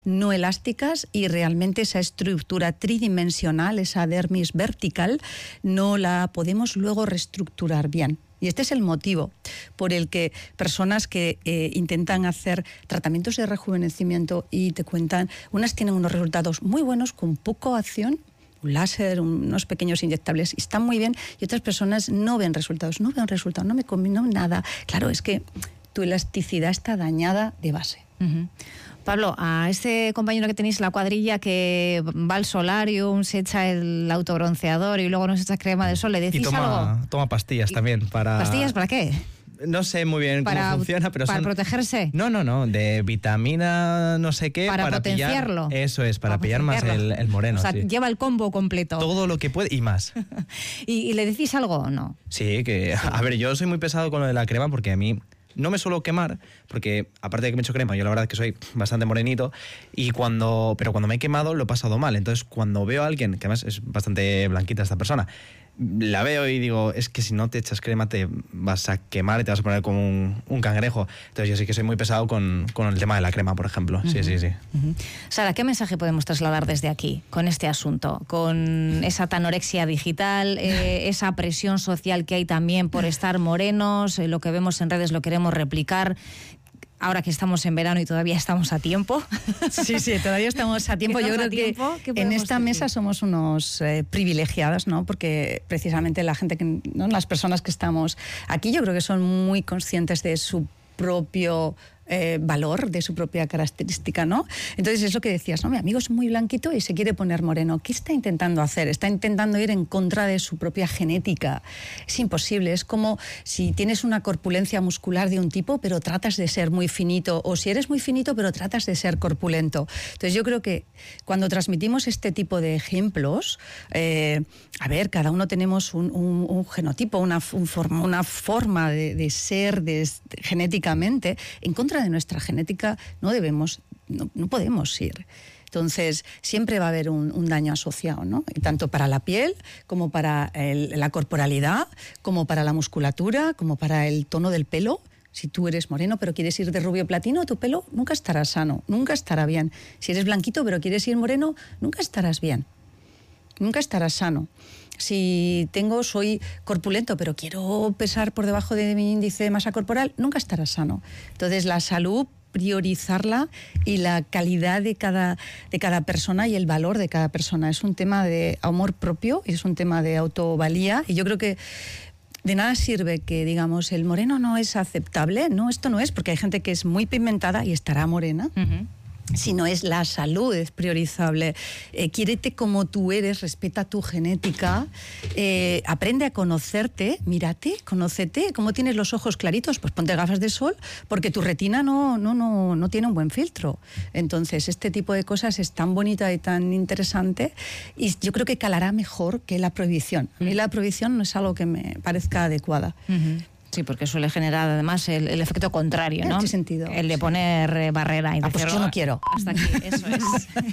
no elásticas y realmente esa estructura tridimensional, esa dermis vertical, no la podemos luego reestructurar bien. Y este es el motivo por el que personas que intentan hacer tratamientos de rejuvenecimiento y te cuentan, unas tienen unos resultados muy buenos con poca acción, un láser, unos pequeños inyectables, y están muy bien, y otras personas no ven resultados, no me combino nada. Claro, es que tu elasticidad está dañada de base. Uh-huh. Pablo, a este compañero que tenéis en la cuadrilla que va al solarium, se echa el autobronceador y luego nos echa crema de sol, ¿le decís algo? Toma pastillas también para... ¿Pastillas para qué? No sé muy bien cómo funciona, pero ¿para protegerse? No, de vitamina no sé qué. ¿Para potenciarlo? Pillar, eso es, para pillar más el moreno. O sea, sí. Lleva el combo completo. Todo lo que puede y más. ¿Y le decís algo o no? Sí, a ver, yo soy muy pesado con lo de la crema porque a mí no me suelo quemar, porque aparte de que me echo crema, yo la verdad es que soy bastante morenito, pero cuando me he quemado lo he pasado mal. Entonces, cuando veo a alguien, que además es bastante blanquita esta persona, la veo y digo, es que si no te echas crema te vas a quemar y te vas a poner como un cangrejo. Entonces yo sí que soy muy pesado con el tema de la crema, por ejemplo. Sí. Uh-huh. Sara, ¿qué mensaje podemos trasladar desde aquí con este asunto? Con esa anorexia digital, esa presión social que hay también por estar morenos, lo que vemos en redes lo queremos replicar. Ahora que estamos en verano y todavía estamos a tiempo. Sí, todavía estamos a tiempo. Yo creo que en esta mesa somos unos privilegiados, ¿no? Porque precisamente la gente, las personas que estamos aquí, yo creo que son muy conscientes de su propio valor, de su propia característica, ¿no? Entonces es lo que decías, ¿no? Mi amigo es muy blanquito y se quiere poner moreno. ¿Qué está intentando hacer? Está intentando ir en contra de su propia genética. Es imposible. Es como si tienes una corpulencia muscular de un tipo, pero tratas de ser muy finito, o si eres muy finito, pero tratas de ser corpulento. Entonces yo creo que cuando transmitimos este tipo de ejemplos, a ver, cada uno tenemos un genotipo, una forma de ser genéticamente. En contra de nuestra genética no podemos ir. Entonces, siempre va a haber un daño asociado, ¿no? Tanto para la piel, como para la corporalidad, como para la musculatura, como para el tono del pelo. Si tú eres moreno pero quieres ir de rubio platino, tu pelo nunca estará sano, nunca estará bien. Si eres blanquito pero quieres ir moreno, nunca estarás bien, nunca estarás sano. Si soy corpulento, pero quiero pesar por debajo de mi índice de masa corporal, nunca estará sano. Entonces, la salud, priorizarla, y la calidad de cada persona y el valor de cada persona. Es un tema de amor propio, es un tema de autovalía, y yo creo que de nada sirve que digamos el moreno no es aceptable. No, esto no es, porque hay gente que es muy pigmentada y estará morena. Uh-huh. Si no es la salud, es priorizable. Quiérete como tú eres, respeta tu genética, aprende a conocerte, mírate, conócete. ¿Cómo tienes los ojos claritos? Pues ponte gafas de sol, porque tu retina no tiene un buen filtro. Entonces, este tipo de cosas es tan bonita y tan interesante, y yo creo que calará mejor que la prohibición. A mí la prohibición no es algo que me parezca adecuada. Uh-huh. Sí, porque suele generar además el efecto contrario, ¿no? ¿En qué sentido? El de poner barrera y decir, pues yo no quiero. Hasta aquí, eso es.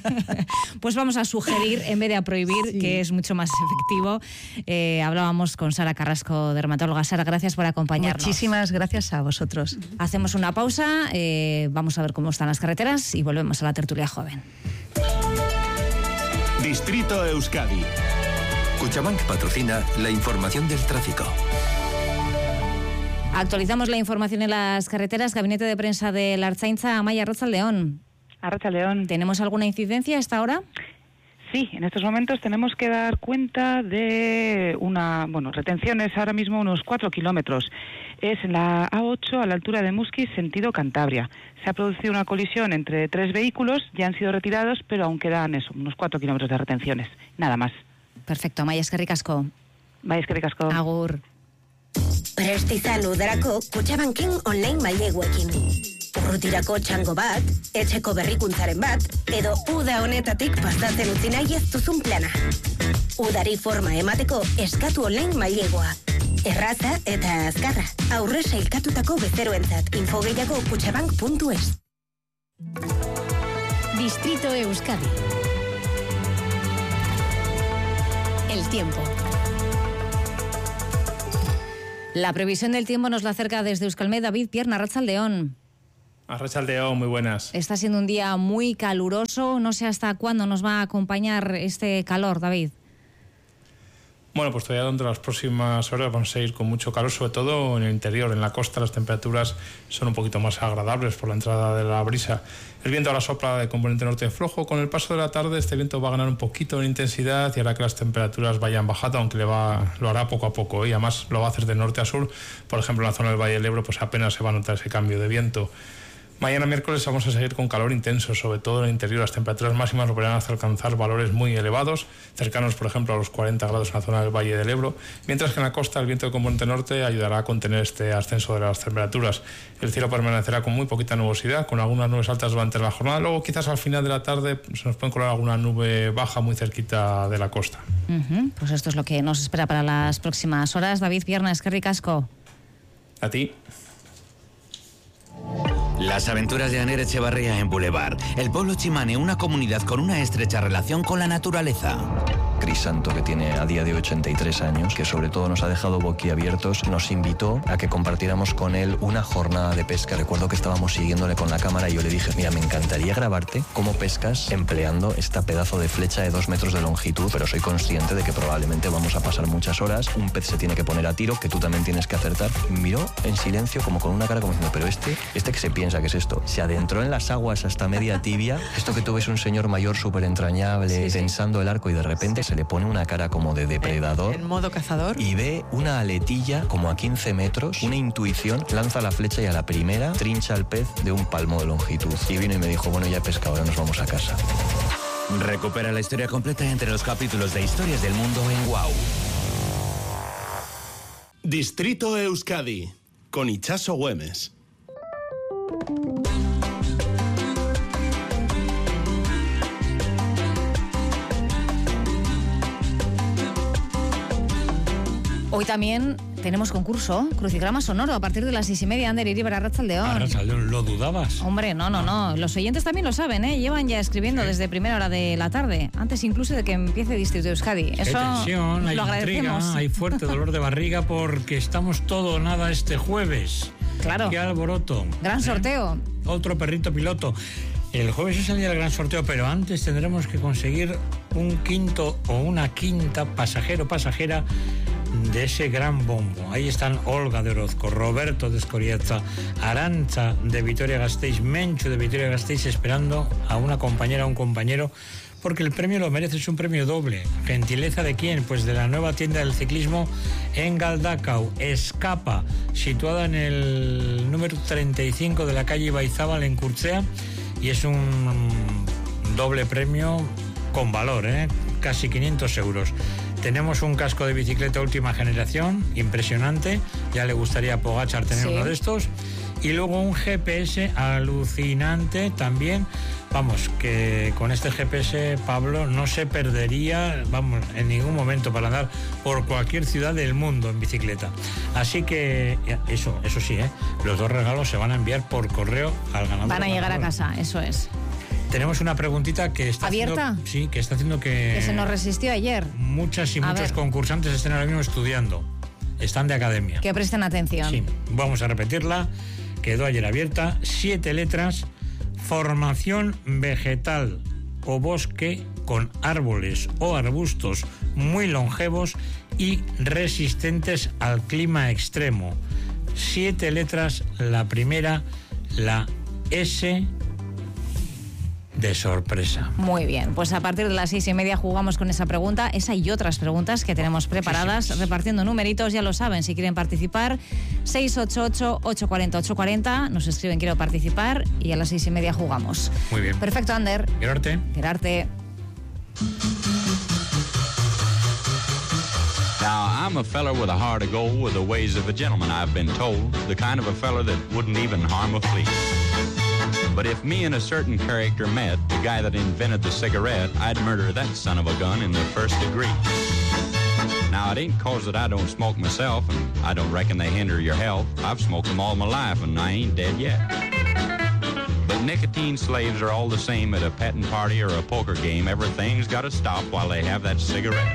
Pues vamos a sugerir, en vez de a prohibir, que es mucho más efectivo. Hablábamos con Sara Carrasco, dermatóloga. Sara, gracias por acompañarnos. Muchísimas gracias a vosotros. Hacemos una pausa, vamos a ver cómo están las carreteras y volvemos a la tertulia joven. Distrito Euskadi. Cuchabank patrocina la información del tráfico. Actualizamos la información en las carreteras. Gabinete de prensa de la Ertzaintza, Amaia Arratsaldeon. Arratsaldeon. ¿Tenemos alguna incidencia a esta hora? Sí, en estos momentos tenemos que dar cuenta de retenciones ahora mismo unos 4 kilómetros. Es en la A8 a la altura de Muskiz, sentido Cantabria. Se ha producido una colisión entre 3 vehículos, ya han sido retirados, pero aún quedan unos 4 kilómetros de retenciones. Nada más. Perfecto, Amaia, eskerrik asko. Bai, eskerrik asko. Agur. Prest izan udarako Kutxabanken online maileguekin. Urrutirako txango bat, etxeko berrikuntzaren bat, edo uda honetatik pasatzen utzi nahi ez duzun plana. Udari forma emateko eskatu online mailegua. Erraza eta azkarra. Aurre sailkatutako bezeroentzat. Info gehiago kutxabank.es. Distrito Euskadi. El tiempo. La previsión del tiempo nos la acerca desde Euskalmet David Pierna, Arratsaldeon. Arratsaldeón, muy buenas. Está siendo un día muy caluroso. No sé hasta cuándo nos va a acompañar este calor, David. Bueno, pues todavía durante las próximas horas vamos a ir con mucho calor, sobre todo en el interior. En la costa las temperaturas son un poquito más agradables por la entrada de la brisa. El viento ahora sopla de componente norte flojo. Con el paso de la tarde este viento va a ganar un poquito en intensidad y hará que las temperaturas vayan bajando, aunque lo hará poco a poco, y además lo va a hacer de norte a sur. Por ejemplo, en la zona del Valle del Ebro pues apenas se va a notar ese cambio de viento. Mañana miércoles vamos a seguir con calor intenso, sobre todo en el interior. Las temperaturas máximas volverán hasta alcanzar valores muy elevados, cercanos por ejemplo a los 40 grados en la zona del Valle del Ebro, mientras que en la costa el viento de componente norte ayudará a contener este ascenso de las temperaturas. El cielo permanecerá con muy poquita nubosidad, con algunas nubes altas durante la jornada. Luego quizás al final de la tarde se nos puede colar alguna nube baja muy cerquita de la costa. Pues esto es lo que nos espera para las próximas horas. David Pierna, eskerrik asko. A ti. Las aventuras de Aner Echevarría en Boulevard. El pueblo Chimane, una comunidad con una estrecha relación con la naturaleza. Crisanto, que tiene a día de 83 años, que sobre todo nos ha dejado boquiabiertos, nos invitó a que compartiéramos con él una jornada de pesca. Recuerdo que estábamos siguiéndole con la cámara y yo le dije, mira, me encantaría grabarte cómo pescas empleando esta pedazo de flecha de 2 metros de longitud, pero soy consciente de que probablemente vamos a pasar muchas horas, un pez se tiene que poner a tiro, que tú también tienes que acertar. Miró en silencio, como con una cara como diciendo, pero este que se piensa que es esto, se adentró en las aguas hasta media tibia. Esto que tú ves un señor mayor súper entrañable, tensando el arco, y de repente se le pone una cara como de depredador. En modo cazador. Y ve una aletilla como a 15 metros, una intuición, lanza la flecha y a la primera trincha al pez de un palmo de longitud. Y vino y me dijo, bueno, ya he pescado, ahora nos vamos a casa. Recupera la historia completa entre los capítulos de Historias del Mundo en WOW. Distrito Euskadi, con Itxaso Güemes. Hoy también tenemos concurso, crucigrama sonoro, a partir de las 6:30. Ander Iribar, Arratsaldeón. Arratsaldeón, ¿lo dudabas? Hombre, no. Los oyentes también lo saben, ¿eh? Llevan ya escribiendo desde primera hora de la tarde, antes incluso de que empiece Distrito Euskadi. Eso hay tensión, hay lo agradecemos. Intriga, hay fuerte dolor de barriga porque estamos todo o nada este jueves. Claro. ¡Qué alboroto! Gran sorteo. Otro perrito piloto. El jueves es el día del gran sorteo, pero antes tendremos que conseguir un quinto o una quinta pasajera de ese gran bombo. Ahí están Olga de Orozco, Roberto de Escoriaza, Arantxa de Vitoria-Gasteiz, Menchu de Vitoria-Gasteiz, esperando a una compañera o un compañero, porque el premio lo merece, es un premio doble. ¿Gentileza de quién? Pues de la nueva tienda del ciclismo en Galdakao, Escapa, situada en el número 35 de la calle Ibaizábal en Kurtzea, y es un doble premio con valor, casi 500 euros. Tenemos un casco de bicicleta última generación, impresionante, ya le gustaría a Pogačar tener uno de estos, y luego un GPS alucinante también. Vamos, que con este GPS Pablo no se perdería, vamos, en ningún momento para andar por cualquier ciudad del mundo en bicicleta. Así que eso sí, los 2 regalos se van a enviar por correo al ganador. Van a llegar a casa, eso es. Tenemos una preguntita que está ¿abierta? Que está haciendo que se nos resistió ayer. Muchas y muchos concursantes estén ahora mismo estudiando. Están de academia. Que presten atención. Sí, vamos a repetirla. Quedó ayer abierta. 7 letras. Formación vegetal o bosque con árboles o arbustos muy longevos y resistentes al clima extremo. 7 letras. La primera, la S de sorpresa. Muy bien, pues a partir de las 6:30 jugamos con esa pregunta, esa y otras preguntas que tenemos preparadas, repartiendo numeritos, ya lo saben, si quieren participar, 688-840-840, nos escriben quiero participar y a las 6:30 jugamos. Muy bien. Perfecto, Ander. Gerarte. Now, I'm a feller with a heart of gold, with the ways of a gentleman, I've been told, the kind of a feller that wouldn't even harm a flea. But if me and a certain character met, the guy that invented the cigarette, I'd murder that son of a gun in the first degree. Now, it ain't 'cause that I don't smoke myself, and I don't reckon they hinder your health. I've smoked them all my life, and I ain't dead yet. But nicotine slaves are all the same at a petting party or a poker game. Everything's got to stop while they have that cigarette.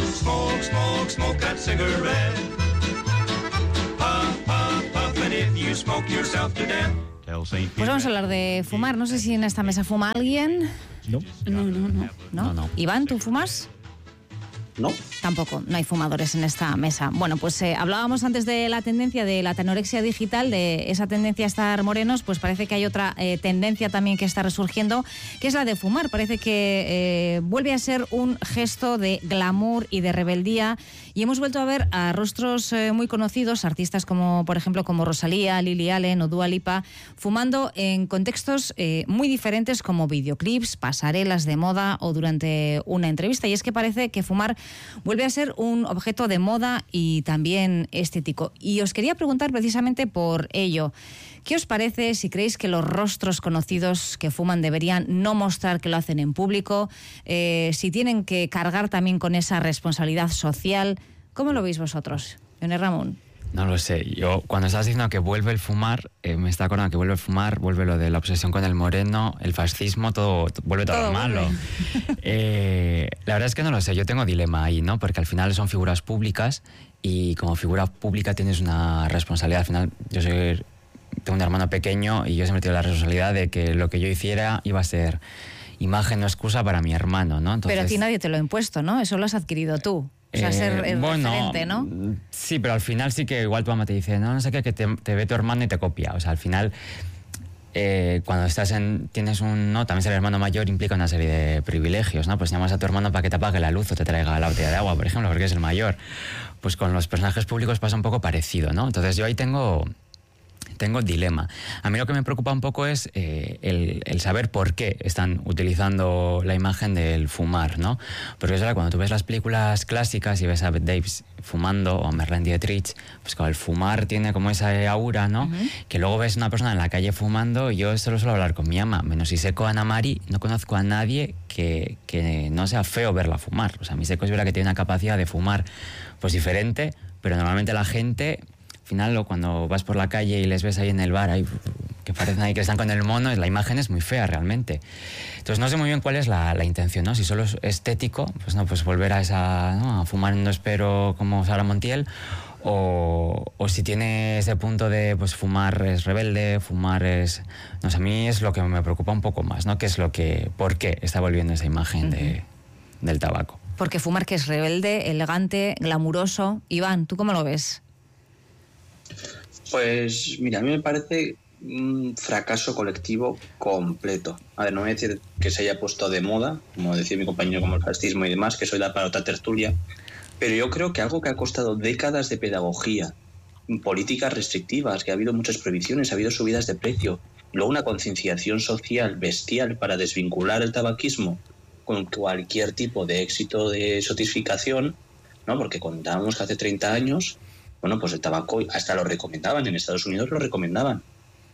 Smoke, smoke, smoke that cigarette. Puff, puff, puff, and if you Pues vamos a hablar de fumar. No sé si en esta mesa fuma alguien. No. Iván, ¿tú fumas? No. Tampoco, no hay fumadores en esta mesa. Bueno, pues hablábamos antes de la tendencia de la anorexia digital, de esa tendencia a estar morenos, pues parece que hay otra tendencia también que está resurgiendo, que es la de fumar. Parece que vuelve a ser un gesto de glamour y de rebeldía, y hemos vuelto a ver a rostros muy conocidos, artistas como, por ejemplo, como Rosalía, Lily Allen o Dua Lipa, fumando en contextos muy diferentes, como videoclips, pasarelas de moda o durante una entrevista. Y es que parece que fumar vuelve a ser un objeto de moda y también estético. Y os quería preguntar precisamente por ello. ¿Qué os parece, si creéis que los rostros conocidos que fuman deberían no mostrar que lo hacen en público? Si tienen que cargar también con esa responsabilidad social. ¿Cómo lo veis vosotros? Yone Ramón. No lo sé. Yo, cuando estás diciendo que vuelve el fumar, me está acordando que vuelve el fumar, vuelve lo de la obsesión con el moreno, el fascismo, vuelve todo malo. La verdad es que no lo sé. Yo tengo dilema ahí, ¿no? Porque al final son figuras públicas y como figura pública tienes una responsabilidad. Al final, tengo un hermano pequeño y yo siempre tengo la responsabilidad de que lo que yo hiciera iba a ser imagen o excusa para mi hermano, ¿no? Entonces, pero a ti nadie te lo ha impuesto, ¿no? Eso lo has adquirido tú. O sea, ser el referente, ¿no? Sí, pero al final sí que igual tu mamá te dice, no sé qué, que te ve tu hermano y te copia. O sea, al final, cuando también ser hermano mayor implica una serie de privilegios, ¿no? Pues llamas a tu hermano para que te apague la luz o te traiga la botella de agua, por ejemplo, porque es el mayor. Pues con los personajes públicos pasa un poco parecido, ¿no? Entonces yo ahí tengo dilema. A mí lo que me preocupa un poco es el saber por qué están utilizando la imagen del fumar, ¿no? Porque cuando tú ves las películas clásicas y ves a Bette Davis fumando o a Marlene Dietrich, pues el fumar tiene como esa aura, ¿no? Que luego ves una persona en la calle fumando, y yo esto lo suelo hablar con mi ama, menos si Seco Ana Mari, no conozco a nadie que no sea feo verla fumar. O sea, mi Seco es verdad que tiene una capacidad de fumar pues diferente, pero normalmente la gente... Al final, cuando vas por la calle y les ves ahí en el bar, ahí, que parecen ahí que están con el mono, la imagen es muy fea realmente. Entonces no sé muy bien cuál es la intención, ¿no? Si solo es estético, pues no, pues volver a fumar en no espero como Sara Montiel, o si tiene ese punto de pues fumar es rebelde, fumar es... No sé, a mí es lo que me preocupa un poco más, ¿no? ¿Por qué está volviendo esa imagen del tabaco? Porque fumar que es rebelde, elegante, glamuroso. Iván, ¿tú cómo lo ves? Pues mira, a mí me parece un fracaso colectivo completo. A ver, no voy a decir que se haya puesto de moda, como decía mi compañero, como el fascismo y demás, que soy da para otra tertulia, pero yo creo que algo que ha costado décadas de pedagogía, políticas restrictivas, que ha habido muchas prohibiciones, ha habido subidas de precio, luego una concienciación social bestial para desvincular el tabaquismo con cualquier tipo de éxito de satisfacción, ¿no? Porque contábamos que hace 30 años... Bueno, pues el tabaco hasta lo recomendaban, en Estados Unidos lo recomendaban.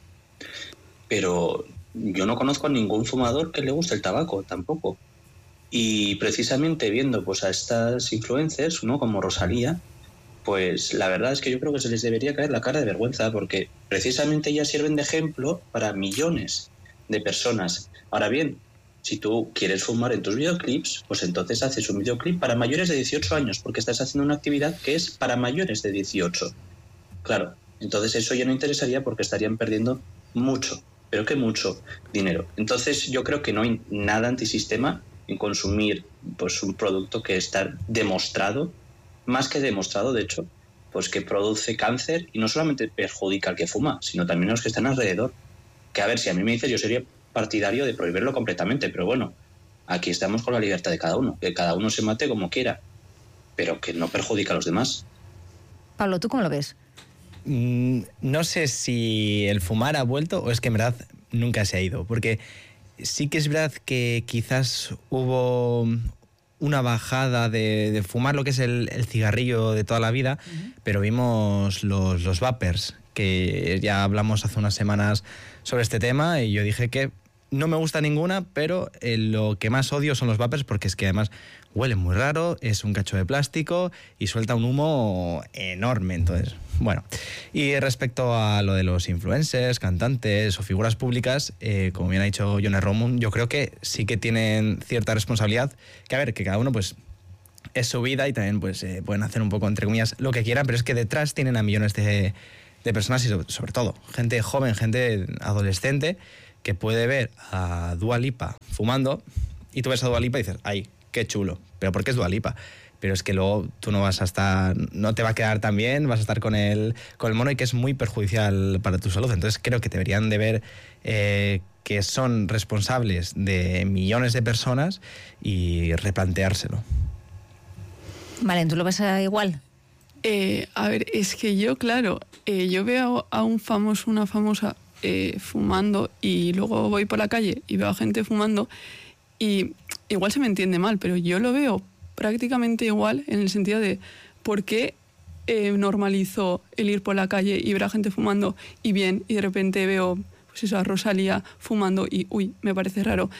Pero yo no conozco a ningún fumador que le guste el tabaco, tampoco. Y precisamente viendo pues a estas influencers, ¿no? Como Rosalía, pues la verdad es que yo creo que se les debería caer la cara de vergüenza, porque precisamente ellas sirven de ejemplo para millones de personas. Ahora bien, si tú quieres fumar en tus videoclips, pues entonces haces un videoclip para mayores de 18 años, porque estás haciendo una actividad que es para mayores de 18. Claro, entonces eso ya no interesaría porque estarían perdiendo mucho, pero que mucho dinero. Entonces yo creo que no hay nada antisistema en consumir pues un producto que está demostrado, más que demostrado de hecho, pues que produce cáncer y no solamente perjudica al que fuma, sino también a los que están alrededor. Que a ver, si a mí me dices, yo sería partidario de prohibirlo completamente, pero bueno, aquí estamos con la libertad de cada uno, que cada uno se mate como quiera, pero que no perjudica a los demás. Pablo, ¿tú cómo lo ves? No sé si el fumar ha vuelto o es que en verdad nunca se ha ido, porque sí que es verdad que quizás hubo una bajada de fumar lo que es el cigarrillo de toda la vida, pero vimos los vapers, que ya hablamos hace unas semanas sobre este tema y yo dije que no me gusta ninguna, pero lo que más odio son los vapers porque es que además huele muy raro, es un cacho de plástico y suelta un humo enorme. Entonces, bueno. Y respecto a lo de los influencers, cantantes o figuras públicas, como bien ha dicho Yone Ramón, yo creo que sí que tienen cierta responsabilidad, que a ver, que cada uno pues es su vida y también pues pueden hacer un poco, entre comillas, lo que quieran, pero es que detrás tienen a millones de de personas y sobre todo gente joven, gente adolescente que puede ver a Dua Lipa fumando y tú ves a Dua Lipa y dices, ¡ay, qué chulo! ¿Pero por qué es Dua Lipa? Pero es que luego tú no te va a quedar tan bien, vas a estar con el mono y que es muy perjudicial para tu salud. Entonces creo que deberían de ver que son responsables de millones de personas y replanteárselo. Vale, ¿tú lo ves igual? A ver, es que yo, claro, yo veo a un famoso, una famosa fumando y luego voy por la calle y veo a gente fumando y igual se me entiende mal, pero yo lo veo prácticamente igual en el sentido de por qué normalizo el ir por la calle y ver a gente fumando y bien, y de repente veo pues eso, a Rosalía fumando y uy, me parece raro.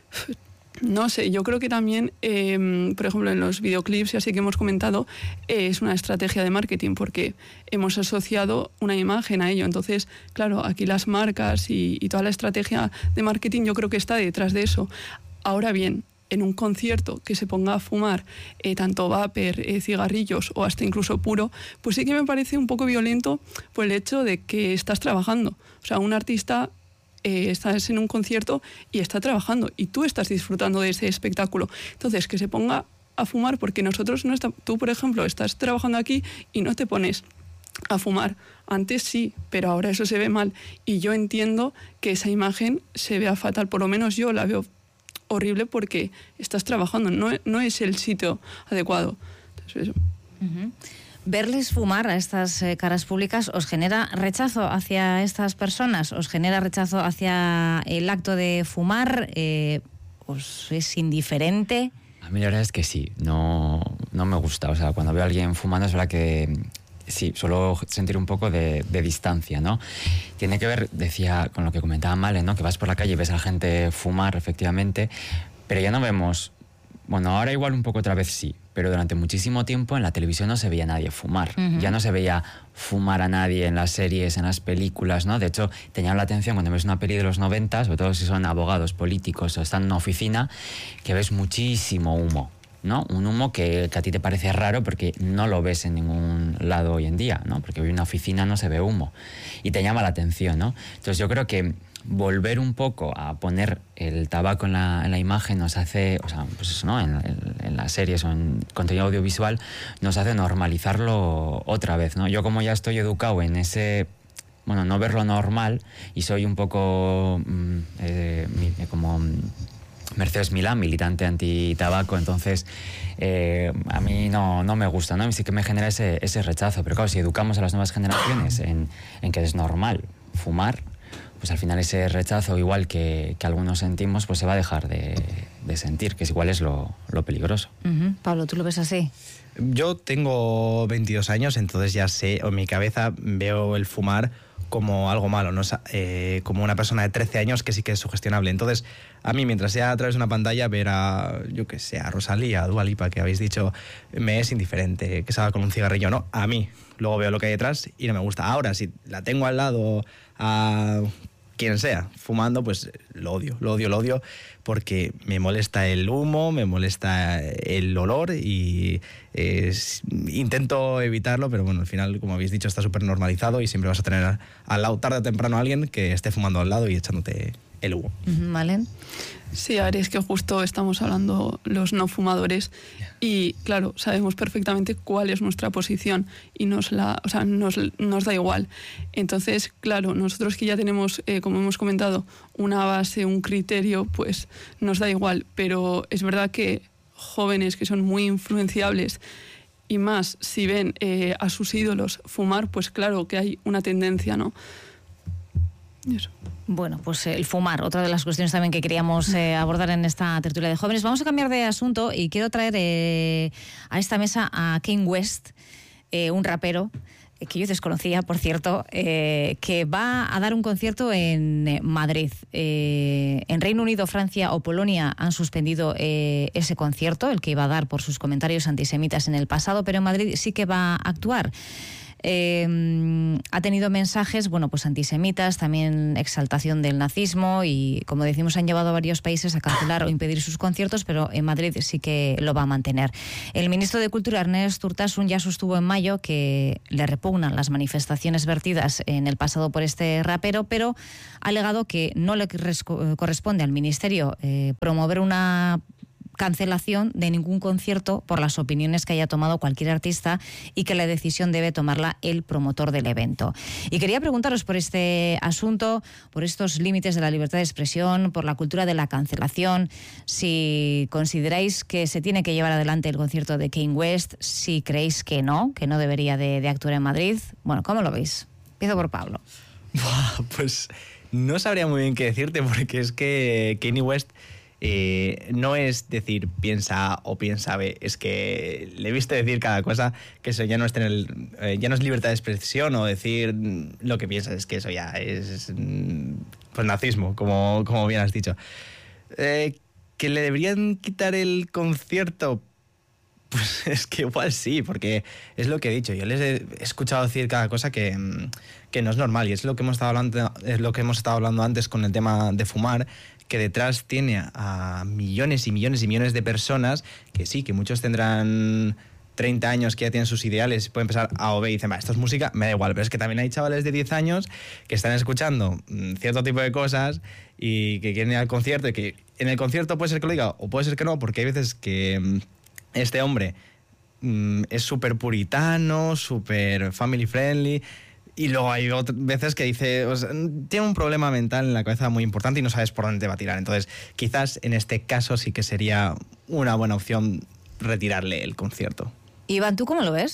No sé, yo creo que también, por ejemplo, en los videoclips y así que hemos comentado, es una estrategia de marketing porque hemos asociado una imagen a ello. Entonces, claro, aquí las marcas y toda la estrategia de marketing yo creo que está detrás de eso. Ahora bien, en un concierto que se ponga a fumar tanto vapor, cigarrillos o hasta incluso puro, pues sí que me parece un poco violento por el hecho de que estás trabajando. O sea, un artista estás en un concierto y está trabajando y tú estás disfrutando de ese espectáculo. Entonces, que se ponga a fumar porque nosotros no estamos... Tú, por ejemplo, estás trabajando aquí y no te pones a fumar. Antes sí, pero ahora eso se ve mal. Y yo entiendo que esa imagen se vea fatal, por lo menos yo la veo horrible porque estás trabajando, no es el sitio adecuado. Entonces, eso. Uh-huh. ¿Verles fumar a estas caras públicas os genera rechazo hacia estas personas? ¿Os genera rechazo hacia el acto de fumar? ¿Os es indiferente? A mí la verdad es que sí, no me gusta. O sea, cuando veo a alguien fumando es verdad que sí, suelo sentir un poco de distancia, ¿no? Tiene que ver, decía, con lo que comentaba Male, ¿no? Que vas por la calle y ves a la gente fumar, efectivamente, pero ya no vemos... Bueno, ahora igual un poco otra vez sí, pero durante muchísimo tiempo en la televisión no se veía a nadie fumar. Uh-huh. Ya no se veía fumar a nadie en las series, en las películas, ¿no? De hecho, te llama la atención cuando ves una peli de los 90, sobre todo si son abogados, políticos o están en una oficina, que ves muchísimo humo, ¿no? Un humo que a ti te parece raro porque no lo ves en ningún lado hoy en día, ¿no? Porque hoy en una oficina no se ve humo y te llama la atención, ¿no? Entonces yo creo que volver un poco a poner el tabaco en la imagen nos hace, o sea, pues eso, ¿no? En las series o en contenido audiovisual nos hace normalizarlo otra vez, ¿no? Yo como ya estoy educado en ese, bueno, no verlo normal y soy un poco como Mercedes Milán, militante anti-tabaco, entonces a mí no me gusta, ¿no? Sí que me genera ese rechazo, pero claro, si educamos a las nuevas generaciones en que es normal fumar, pues al final ese rechazo, igual que algunos sentimos, pues se va a dejar de sentir, que igual es lo peligroso. Uh-huh. Pablo, ¿tú lo ves así? Yo tengo 22 años, entonces ya sé, en mi cabeza veo el fumar como algo malo, ¿no? Como una persona de 13 años que sí que es sugestionable. Entonces, a mí, mientras sea a través de una pantalla, ver a, yo que sé, a Rosalía, a Dua Lipa, que habéis dicho, me es indiferente, que salga con un cigarrillo, ¿no? A mí. Luego veo lo que hay detrás y no me gusta. Ahora, si la tengo al lado a quien sea fumando, pues lo odio, porque me molesta el humo, me molesta el olor y intento evitarlo, pero bueno, al final, como habéis dicho, está súper normalizado y siempre vas a tener al lado, tarde o temprano, a alguien que esté fumando al lado y echándote el humo. ¿Vale? Sí, a ver, es que justo estamos hablando los no fumadores y claro, sabemos perfectamente cuál es nuestra posición y nos da igual. Entonces, claro, nosotros que ya tenemos, como hemos comentado, una base, un criterio, pues nos da igual, pero es verdad que jóvenes que son muy influenciables y más si ven a sus ídolos fumar, pues claro que hay una tendencia, ¿no? Eso. Bueno, pues el fumar, otra de las cuestiones también que queríamos abordar en esta tertulia de jóvenes. Vamos a cambiar de asunto y quiero traer a esta mesa a Kanye West, un rapero que yo desconocía, por cierto, que va a dar un concierto en Madrid. En Reino Unido, Francia o Polonia han suspendido ese concierto, el que iba a dar por sus comentarios antisemitas en el pasado, pero en Madrid sí que va a actuar. ha tenido mensajes, bueno, pues antisemitas, también exaltación del nazismo y, como decimos, han llevado a varios países a cancelar o impedir sus conciertos, pero en Madrid sí que lo va a mantener. El ministro de Cultura, Ernest Urtasun, ya sostuvo en mayo que le repugnan las manifestaciones vertidas en el pasado por este rapero, pero ha alegado que no le corresponde al ministerio promover una cancelación de ningún concierto por las opiniones que haya tomado cualquier artista y que la decisión debe tomarla el promotor del evento. Y quería preguntaros por este asunto, por estos límites de la libertad de expresión, por la cultura de la cancelación, si consideráis que se tiene que llevar adelante el concierto de Kanye West, si creéis que no debería de actuar en Madrid. Bueno, ¿cómo lo veis? Empiezo por Pablo. Pues no sabría muy bien qué decirte, porque es que Kanye West no es decir piensa o piensa B, es que le he visto decir cada cosa, que eso ya no es ya no es libertad de expresión o decir lo que piensas, es que eso ya es pues nazismo, como bien has dicho. ¿Que le deberían quitar el concierto? Pues es que igual sí, porque es lo que he dicho. Yo les he escuchado decir cada cosa que no es normal, y es lo que hemos estado hablando antes con el tema de fumar, que detrás tiene a millones y millones y millones de personas que sí, que muchos tendrán 30 años, que ya tienen sus ideales, pueden empezar A o B y dicen, esto es música, me da igual, pero es que también hay chavales de 10 años que están escuchando cierto tipo de cosas y que quieren ir al concierto, y que en el concierto puede ser que lo diga o puede ser que no, porque hay veces que este hombre es súper puritano, súper family friendly, y luego hay veces que dice, tiene un problema mental en la cabeza muy importante y no sabes por dónde te va a tirar. Entonces, quizás en este caso sí que sería una buena opción retirarle el concierto. Iván, ¿tú cómo lo ves?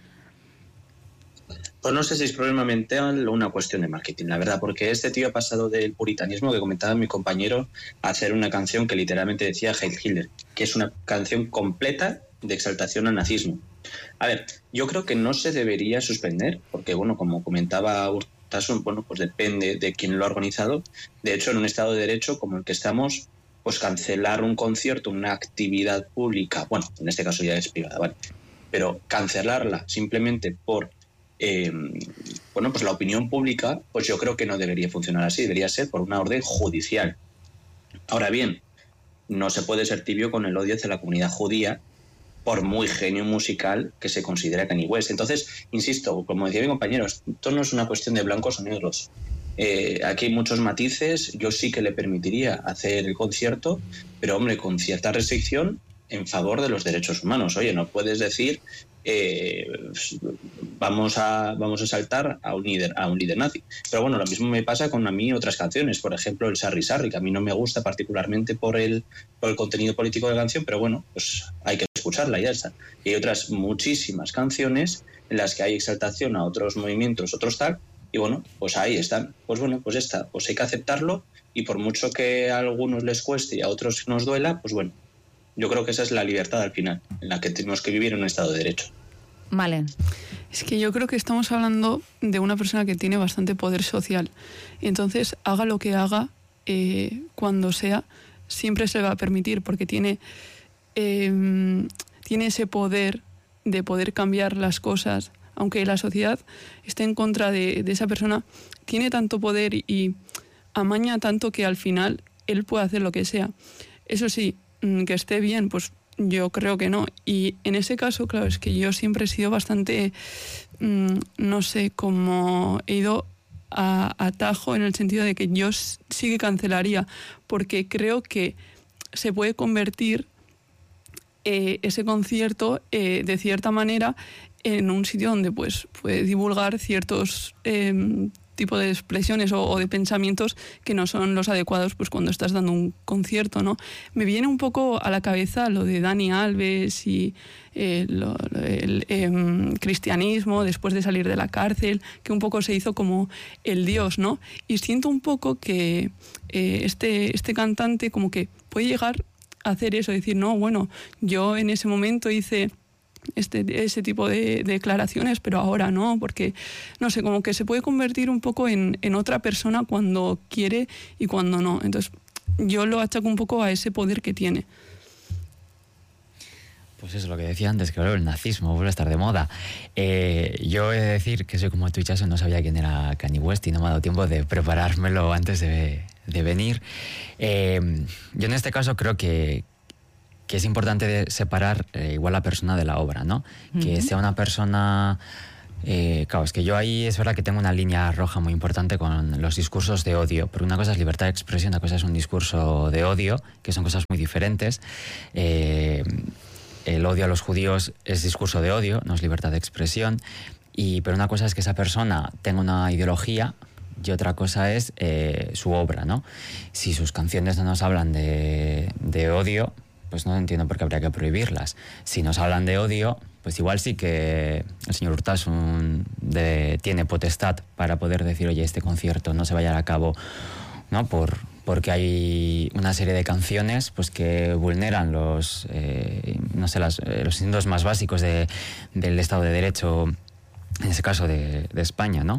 Pues no sé si es problema mental o una cuestión de marketing, la verdad, porque este tío ha pasado del puritanismo que comentaba mi compañero a hacer una canción que literalmente decía Heil Hitler, que es una canción completa de exaltación al nazismo. A ver, yo creo que no se debería suspender, porque, bueno, como comentaba Urtasun, bueno, pues depende de quién lo ha organizado. De hecho, en un Estado de Derecho como el que estamos, pues cancelar un concierto, una actividad pública, bueno, en este caso ya es privada, ¿vale? Pero cancelarla simplemente por, bueno, pues la opinión pública, pues yo creo que no debería funcionar así, debería ser por una orden judicial. Ahora bien, no se puede ser tibio con el odio hacia la comunidad judía, por muy genio musical que se considera Kanye West. Entonces, insisto, como decía mi compañero, esto no es una cuestión de blancos o negros. Aquí hay muchos matices. Yo sí que le permitiría hacer el concierto, pero, hombre, con cierta restricción en favor de los derechos humanos. Oye, no puedes decir vamos a saltar a un líder nazi. Pero bueno, lo mismo me pasa con a mí otras canciones, por ejemplo el Sarri Sarri, que a mí no me gusta particularmente por el contenido político de la canción, pero bueno, pues hay que escucharla y ya está. Y hay otras muchísimas canciones en las que hay exaltación a otros movimientos, otros tal, y bueno, pues ahí están. Pues bueno, pues esta, pues hay que aceptarlo, y por mucho que a algunos les cueste y a otros nos duela, pues bueno, yo creo que esa es la libertad al final, en la que tenemos que vivir en un Estado de Derecho. Vale. Es que yo creo que estamos hablando de una persona que tiene bastante poder social. Entonces, haga lo que haga, cuando sea, siempre se le va a permitir, porque tiene ese poder de poder cambiar las cosas. Aunque la sociedad esté en contra de esa persona, tiene tanto poder y amaña tanto que al final él puede hacer lo que sea. Eso sí, que esté bien, pues yo creo que no. Y en ese caso, claro, es que yo siempre he sido bastante, no sé, como he ido a atajo en el sentido de que yo sí que cancelaría, porque creo que se puede convertir ese concierto de cierta manera en un sitio donde pues puede divulgar ciertos tipo de expresiones o de pensamientos que no son los adecuados pues cuando estás dando un concierto, ¿no? Me viene un poco a la cabeza lo de Dani Alves y el cristianismo después de salir de la cárcel, que un poco se hizo como el dios, ¿no? Y siento un poco que este cantante como que puede llegar a hacer eso, decir, no, bueno, yo en ese momento hice ese tipo de declaraciones, pero ahora no, porque, no sé, como que se puede convertir un poco en otra persona cuando quiere y cuando no. Entonces, yo lo achaco un poco a ese poder que tiene. Pues eso es lo que decía antes, que el nazismo vuelve a estar de moda. Yo he de decir que soy como tú, Chaso, no sabía quién era Kanye West y no me ha dado tiempo de preparármelo antes de venir. Yo en este caso creo que es importante separar igual la persona de la obra, ¿no? Que sea una persona... claro, es que yo ahí es verdad que tengo una línea roja muy importante con los discursos de odio, porque una cosa es libertad de expresión, otra cosa es un discurso de odio, que son cosas muy diferentes. El odio a los judíos es discurso de odio, no es libertad de expresión, pero una cosa es que esa persona tenga una ideología y otra cosa es su obra, ¿no? Si sus canciones no nos hablan de odio, pues no entiendo por qué habría que prohibirlas. Si nos hablan de odio, pues igual sí que el señor Urtasun tiene potestad para poder decir, oye, este concierto no se va a llevar a cabo, ¿no? Porque hay una serie de canciones pues que vulneran los instintos más básicos del Estado de Derecho, en ese caso de España, ¿no?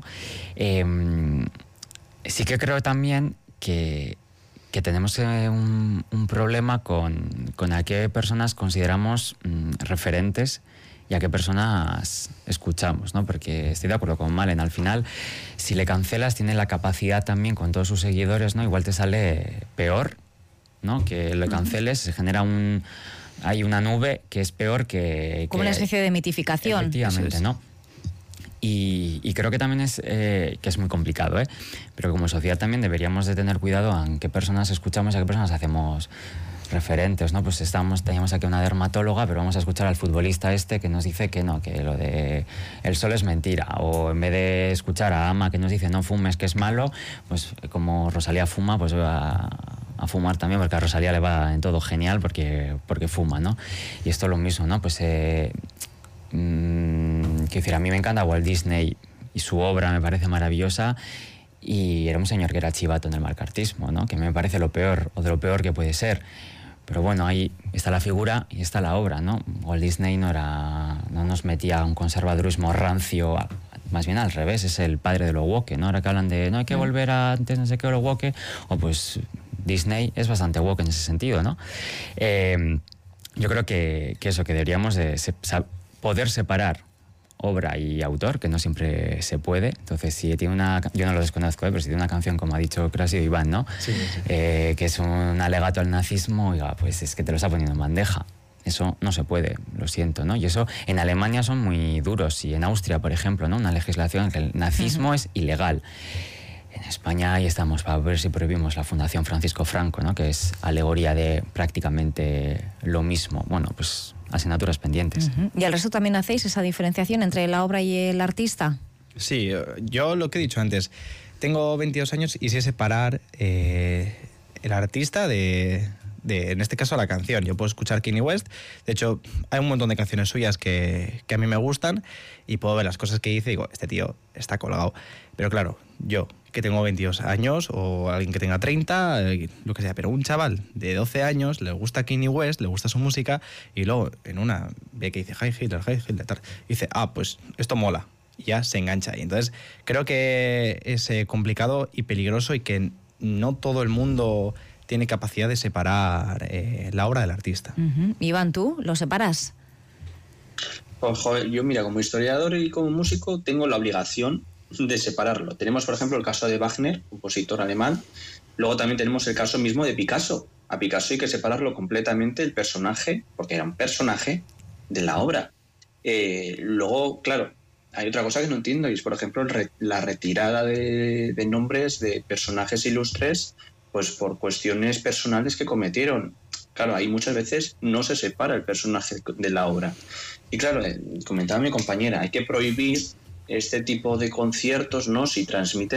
Sí que creo también que tenemos un problema con a qué personas consideramos referentes y a qué personas escuchamos, ¿no? Porque estoy de acuerdo con Malen, al final, si le cancelas, tiene la capacidad también con todos sus seguidores, ¿no? Igual te sale peor, ¿no? Que lo canceles, se genera hay una nube que es peor que... Como una especie de mitificación. Efectivamente, ¿no? Y creo que también que es muy complicado, ¿eh? Pero como sociedad también deberíamos de tener cuidado en qué personas escuchamos y a qué personas hacemos referentes, ¿no? Pues teníamos aquí una dermatóloga, pero vamos a escuchar al futbolista que nos dice que no, que lo de el sol es mentira, o en vez de escuchar a Ama que nos dice no fumes, que es malo, pues como Rosalía fuma, pues va a fumar también, porque a Rosalía le va en todo genial porque fuma, ¿no? Y esto es lo mismo, ¿no? Pues quiero decir, a mí me encanta Walt Disney y su obra me parece maravillosa, y era un señor que era chivato en el macartismo, ¿no? Que me parece lo peor, o de lo peor que puede ser. Pero bueno, ahí está la figura y está la obra, ¿no? Walt Disney no nos metía a un conservadurismo rancio, más bien al revés, es el padre de lo woke, ¿no? Ahora que hablan de no hay que volver a antes no sé qué lo woke, o pues Disney es bastante woke en ese sentido, ¿no? Yo creo que eso, que deberíamos de poder separar obra y autor, que no siempre se puede. Entonces, si tiene yo no lo desconozco, pero si tiene una canción, como ha dicho Crasio Iván, ¿no? Sí. Que es un alegato al nazismo, oiga, pues es que te lo está poniendo en bandeja. Eso no se puede, lo siento, ¿no? Y eso en Alemania son muy duros, y en Austria, por ejemplo, ¿no? Una legislación en que el nazismo es ilegal. En España ahí estamos para ver si prohibimos la Fundación Francisco Franco, ¿no? Que es alegoría de prácticamente lo mismo. Bueno, pues asignaturas pendientes. ¿Y al resto también hacéis esa diferenciación entre la obra y el artista? Sí, yo lo que he dicho antes, tengo 22 años y sé separar el artista de, en este caso, la canción. Yo puedo escuchar Kanye West, de hecho hay un montón de canciones suyas que a mí me gustan, y puedo ver las cosas que dice y digo, este tío está colgado. Pero claro, yo que tengo 22 años, o alguien que tenga 30, lo que sea, pero un chaval de 12 años le gusta Kanye West, le gusta su música, y luego en una ve que dice Heil Hitler, tal, y dice, pues esto mola, y ya se engancha. Y entonces creo que es complicado y peligroso, y que no todo el mundo tiene capacidad de separar la obra del artista. Iván, ¿tú lo separas? Pues joder, yo mira, como historiador y como músico tengo la obligación de separarlo. Tenemos, por ejemplo, el caso de Wagner, compositor alemán. Luego también tenemos el caso mismo de Picasso. A Picasso hay que separarlo completamente el personaje, porque era un personaje, de la obra. Luego, claro, hay otra cosa que no entiendo, y es, por ejemplo, la retirada de nombres de personajes ilustres, pues por cuestiones personales que cometieron. Claro, ahí muchas veces no se separa el personaje de la obra. Y claro, comentaba mi compañera, hay que prohibir este tipo de conciertos, ¿no? Si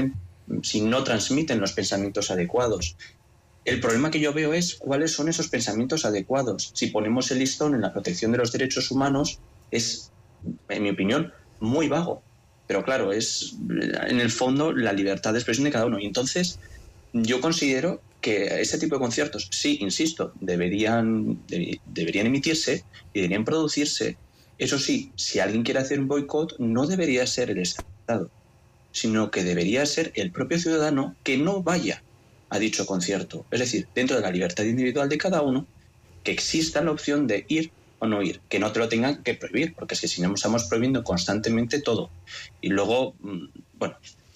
no transmiten los pensamientos adecuados. El problema que yo veo es cuáles son esos pensamientos adecuados. Si ponemos el listón en la protección de los derechos humanos, es, en mi opinión, muy vago. Pero claro, es en el fondo la libertad de expresión de cada uno. Y entonces yo considero que este tipo de conciertos, sí, insisto, deberían emitirse y deberían producirse. Eso sí, si alguien quiere hacer un boicot, no debería ser el Estado, sino que debería ser el propio ciudadano que no vaya a dicho concierto. Es decir, dentro de la libertad individual de cada uno, que exista la opción de ir o no ir, que no te lo tengan que prohibir, porque es que si no estamos prohibiendo constantemente todo. Y luego, bueno,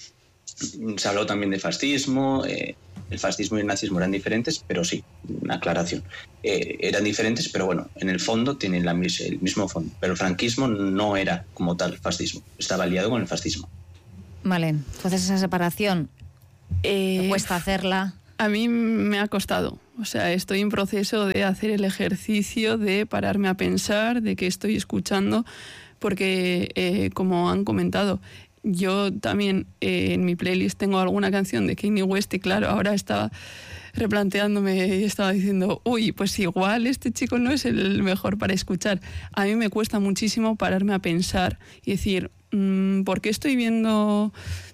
se habló también de fascismo. El fascismo y el nazismo eran diferentes, pero sí, una aclaración. Eran diferentes, pero bueno, en el fondo tienen el mismo fondo. Pero el franquismo no era como tal fascismo, estaba aliado con el fascismo. Vale, entonces esa separación, ¿te cuesta hacerla? A mí me ha costado. O sea, estoy en proceso de hacer el ejercicio de pararme a pensar de qué estoy escuchando, porque, como han comentado, yo también en mi playlist tengo alguna canción de Kanye West y claro, ahora estaba replanteándome y estaba diciendo, uy, pues igual este chico no es el mejor para escuchar. A mí me cuesta muchísimo pararme a pensar y decir, ¿por qué estoy viendo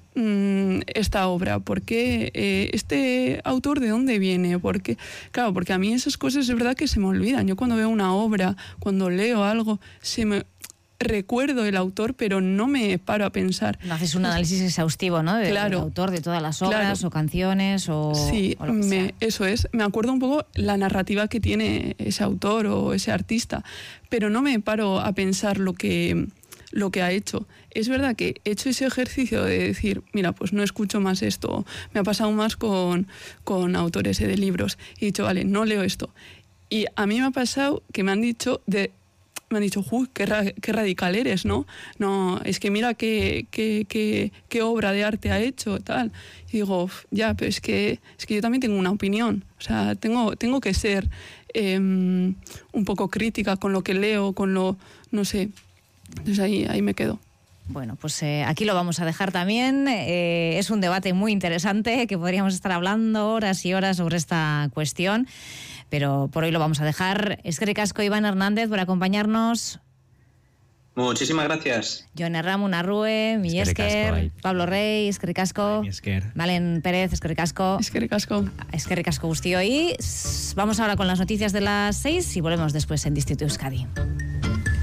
esta obra? ¿Por qué este autor de dónde viene? Porque, claro, porque a mí esas cosas es verdad que se me olvidan. Yo cuando veo una obra, cuando leo algo, recuerdo el autor, pero no me paro a pensar. No haces un análisis exhaustivo, ¿no? Del autor de todas las obras, o canciones, o sí, o lo que sea. Eso es. Me acuerdo un poco la narrativa que tiene ese autor o ese artista, pero no me paro a pensar lo que ha hecho. Es verdad que he hecho ese ejercicio de decir, mira, pues no escucho más esto. Me ha pasado más con autores de libros. He dicho, vale, no leo esto. Y a mí me ha pasado que me han dicho, uy, qué radical eres, ¿no? No, es que mira qué obra de arte ha hecho, tal. Y digo, ya, pero es que yo también tengo una opinión. O sea, tengo que ser un poco crítica con lo que leo, no sé. Entonces ahí me quedo. Bueno, pues aquí lo vamos a dejar también. Es un debate muy interesante que podríamos estar hablando horas y horas sobre esta cuestión, pero por hoy lo vamos a dejar. Eskerrik asko, Iván Hernández, por acompañarnos. Muchísimas gracias. Jon Erramun Arrue, mila esker, Pablo Rey, eskerrik asko. Malen Pérez, eskerrik asko. Eskerrik asko. Eskerrik asko guztioi. Vamos ahora con las noticias de las 6 y volvemos después en Distrito Euskadi.